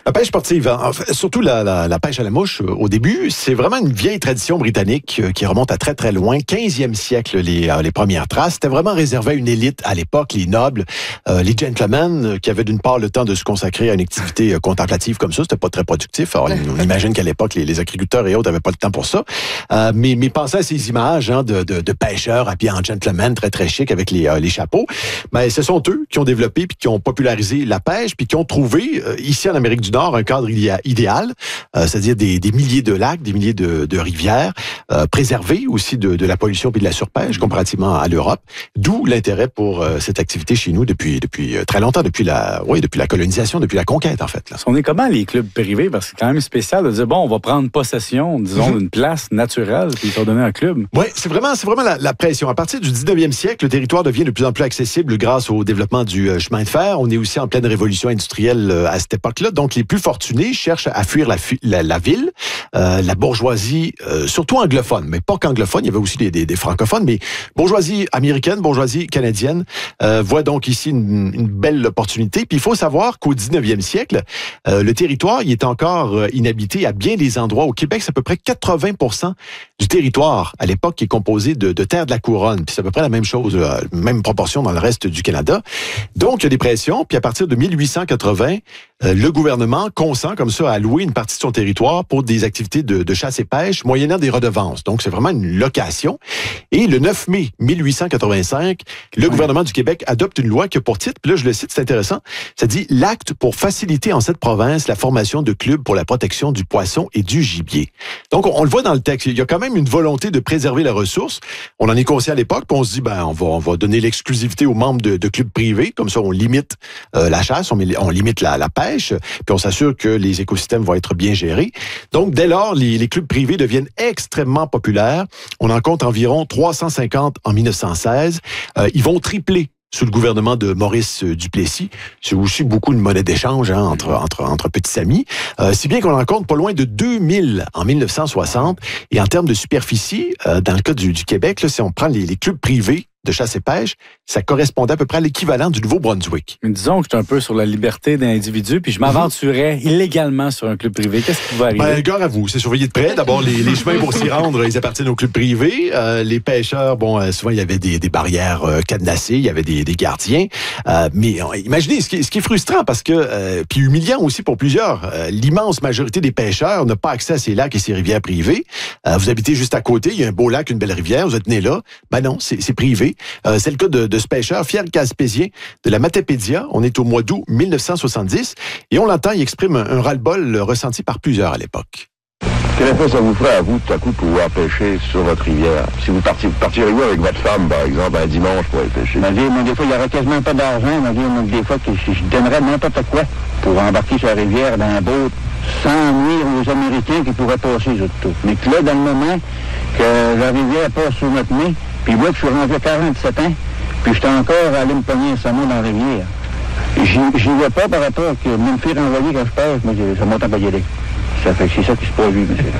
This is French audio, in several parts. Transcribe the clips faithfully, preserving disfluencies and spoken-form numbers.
La pêche sportive, en fait, surtout la, la, la pêche à la mouche, au début, c'est vraiment une vieille tradition britannique qui remonte à très, très loin. quinzième siècle, les, les premières traces. C'était vraiment réservé à une élite à l'époque, les nobles, euh, les gentlemen, qui avaient d'une part le temps de se consacrer à une activité contemplative comme ça. C'était pas très productif. Alors, on imagine qu'à l'époque, les, les agriculteurs et autres n'avaient pas le temps pour ça. Euh, mais, mais pensez à ces images hein, de, de, de pêcheurs habillés en gentlemen, très, très chic, avec les, euh, les chapeaux. Ben, ce sont eux qui ont développé puis qui ont popularisé la pêche puis qui ont trouvé, euh, ici en Amérique du Nord, un cadre idéal, euh, c'est-à-dire des, des milliers de lacs, des milliers de, de rivières, euh, préservés aussi de, de la pollution puis de la surpêche comparativement à l'Europe. D'où l'intérêt pour euh, cette activité chez nous depuis depuis très longtemps, depuis la oui, depuis la colonisation, depuis la conquête en fait. Là. On est comment les clubs privés parce que c'est quand même spécial de dire bon, on va prendre possession, disons, mm-hmm. d'une place naturelle puis leur donner un club. Oui, c'est vraiment c'est vraiment la, la pression. À partir du dix-neuvième siècle, le territoire devient de plus en plus accessible grâce au développement du euh, chemin de fer. On est aussi en pleine révolution industrielle euh, à cette époque-là. Donc les plus fortunés cherchent à fuir la, la, la ville, euh, la bourgeoisie, euh, surtout anglophone, mais pas qu'anglophone, il y avait aussi des, des, des francophones, mais bourgeoisie américaine, bourgeoisie canadienne, euh, voit donc ici une, une belle opportunité. Puis il faut savoir qu'au dix-neuvième siècle, euh, le territoire il est encore euh, inhabité à bien des endroits. Au Québec, c'est à peu près quatre-vingts pour cent du territoire à l'époque qui est composé de, de terres de la couronne. Puis c'est à peu près la même chose, euh, même proportion dans le reste du Canada. Donc il y a des pressions. Puis à partir de mille huit cent quatre-vingts, euh, le gouvernement consent comme ça à louer une partie de son territoire pour des activités de, de chasse et pêche, moyennant des redevances. Donc c'est vraiment une location. Et le neuf mai mille huit cent quatre-vingt-cinq, le oui. gouvernement du Québec adopte une loi qui a pour titre, puis là je le cite, c'est intéressant, ça dit « L'acte pour faciliter en cette province la formation de clubs pour la protection du poisson et du gibier ». Donc on, on le voit dans le texte, il y a quand même une volonté de préserver la ressource. On en est conscient à l'époque, puis on se dit ben on va on va donner l'exclusivité aux membres de, de clubs privés, comme ça on limite euh, la chasse, on, on limite la, la pêche, puis on s'assure que les écosystèmes vont être bien gérés. Donc dès lors, les, les clubs privés deviennent extrêmement populaires. On en compte environ trois cent cinquante en mille neuf cent seize. Euh, ils vont tripler sous le gouvernement de Maurice Duplessis. C'est aussi beaucoup de monnaie d'échange hein, entre, entre, entre petits amis. Euh, si bien qu'on en compte pas loin de deux mille en mille neuf cent soixante. Et en termes de superficie, euh, dans le cas du, du Québec, là, si on prend les, les clubs privés de chasse et pêche, ça correspondait à peu près à l'équivalent du Nouveau-Brunswick. Mais disons que je suis un peu sur la liberté d'un individu, puis je m'aventurais mm-hmm. illégalement sur un club privé. Qu'est-ce qui va arriver? Ben, gare à vous, c'est surveillé de près. D'abord, les, les chemins pour s'y rendre, ils appartiennent aux clubs privés. Euh, les pêcheurs, bon, euh, souvent, il y avait des, des barrières euh, cadenassées, il y avait des, des gardiens. Euh, mais euh, imaginez, ce qui, ce qui est frustrant, parce que, euh, puis humiliant aussi pour plusieurs, euh, l'immense majorité des pêcheurs n'a pas accès à ces lacs et ces rivières privées. Euh, vous habitez juste à côté, il y a un beau lac, une belle rivière, vous êtes né là. Ben non, c'est, c'est privé. Euh, c'est le cas de, de ce pêcheur, Pierre Gaspésien, de la Matapédia. On est au mois d'août mille neuf cent soixante-dix et on l'entend, il exprime un, un ras-le-bol ressenti par plusieurs à l'époque. Quel effet ça vous ferait à vous, tout à coup, pouvoir pêcher sur votre rivière? Si vous partiez, partiriez-vous avec votre femme, par exemple, un dimanche pour aller pêcher? Ma vie, moi, des fois, il n'y aurait quasiment pas d'argent. Ma vie, moi, des fois, que je, je donnerais n'importe quoi pour embarquer sur la rivière dans un boat sans nuire aux Américains qui pourraient passer, surtout. Mais que là, dans le moment que la rivière passe sous notre nez, puis moi, je suis rendu à quarante-sept ans, puis je suis encore à aller me pogner un saumon dans la rivière. J'y, j'y vais pas par rapport à que me faire envoyer quand je pêche, moi, ça m'entend pas y aller. Ça fait que c'est ça qui se produit, monsieur.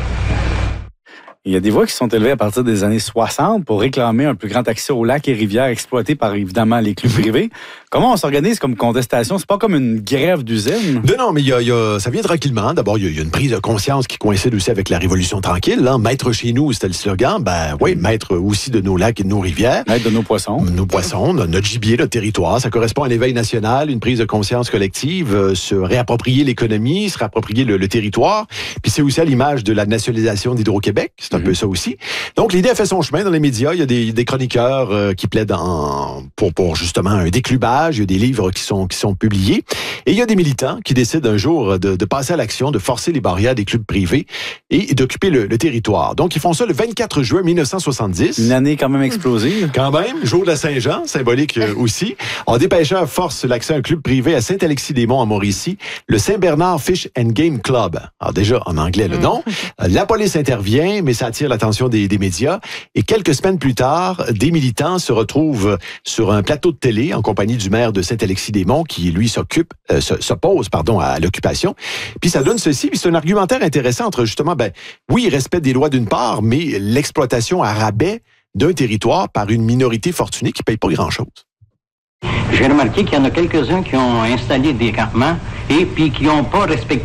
Il y a des voix qui sont élevées à partir des années soixante pour réclamer un plus grand accès aux lacs et rivières exploités par, évidemment, les clubs privés. Comment on s'organise comme contestation? C'est pas comme une grève d'usine? Non, non, mais il y a, il y a, ça vient tranquillement. D'abord, il y, a, il y a une prise de conscience qui coïncide aussi avec la Révolution tranquille. Là. Maître chez nous, c'était le slogan. Ben oui, maître aussi de nos lacs et de nos rivières. Maître de nos poissons. Nos poissons, notre gibier, notre territoire. Ça correspond à l'éveil national, une prise de conscience collective, euh, se réapproprier l'économie, se réapproprier le, le territoire. Puis c'est aussi à l'image de la nationalisation d'Hydro-Québec. C'est un mm-hmm. peu ça aussi. Donc, l'idée a fait son chemin dans les médias. Il y a des, des chroniqueurs euh, qui plaident en, pour, pour justement un déclubage. Il y a des livres qui sont, qui sont publiés. Et il y a des militants qui décident un jour de, de passer à l'action, de forcer les barrières des clubs privés et d'occuper le, le territoire. Donc, ils font ça le vingt-quatre juin mille neuf cent soixante-dix. Une année quand même explosive. Quand même. Jour de la Saint-Jean, symbolique euh, aussi. Alors, des pêcheurs forcent l'accès à un club privé à Saint-Alexis-des-Monts, en Mauricie, le Saint-Bernard Fish and Game Club. Alors, déjà, en anglais, le nom. La police intervient, mais ça attire l'attention des, des médias. Et quelques semaines plus tard, des militants se retrouvent sur un plateau de télé en compagnie du maire de Saint-Alexis-des-Monts qui, lui, s'occupe, euh, s'oppose pardon, à l'occupation. Puis ça donne ceci, puis c'est un argumentaire intéressant entre justement, ben oui, il respecte des lois d'une part, mais l'exploitation à rabais d'un territoire par une minorité fortunée qui ne paye pas grand-chose. J'ai remarqué qu'il y en a quelques-uns qui ont installé des campements et puis qui n'ont pas respecté